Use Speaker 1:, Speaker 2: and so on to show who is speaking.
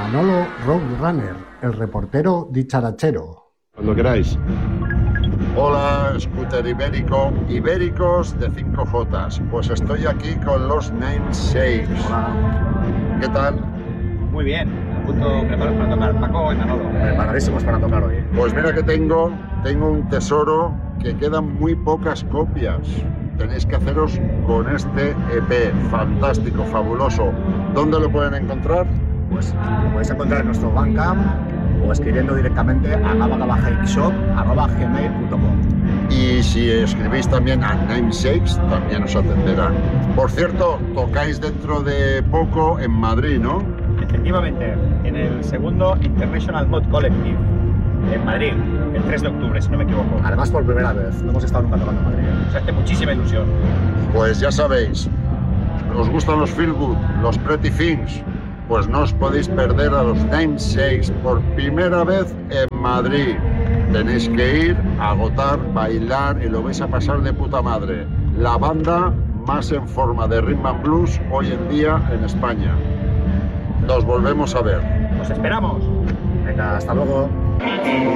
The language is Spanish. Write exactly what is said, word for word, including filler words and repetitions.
Speaker 1: Manolo Roadrunner, el reportero dicharachero.
Speaker 2: Cuando queráis.
Speaker 3: Hola, scooter ibérico, ibéricos de cinco jotas. Pues estoy aquí con los Namesakes.
Speaker 4: Hola.
Speaker 3: ¿Qué tal?
Speaker 4: Muy bien, a punto preparados para tocar. Paco y Manolo. Preparadísimos para tocar hoy.
Speaker 3: Pues mira que tengo, tengo un tesoro que quedan muy pocas copias. Tenéis que haceros con este E P, fantástico, fabuloso. ¿Dónde lo pueden encontrar?
Speaker 4: Pues lo podéis encontrar en nuestro Bandcamp o escribiendo directamente a gabagabahakeshop arroba gmail punto com.
Speaker 3: Y si escribís también a Namesakes, también os atenderán. Por cierto, tocáis dentro de poco en Madrid, ¿no?
Speaker 4: Efectivamente, en el segundo International Mod Collective, en Madrid, el tres de octubre, si no me equivoco. Además, por primera vez, no hemos estado nunca tocando en Madrid. Nos hace muchísima ilusión.
Speaker 3: Pues ya sabéis, ¿os gustan los Feel Good, los Pretty Things? Pues no os podéis perder a los Namesakes por primera vez en Madrid. Tenéis que ir a agotar, bailar y lo vais a pasar de puta madre. La banda más en forma de rhythm and blues hoy en día en España. Nos volvemos a ver.
Speaker 4: ¡Os esperamos! Venga, hasta luego.